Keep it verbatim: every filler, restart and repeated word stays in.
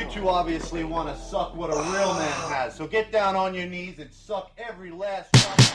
you two obviously want to suck what a real man has. So get down on your knees and suck every last drop.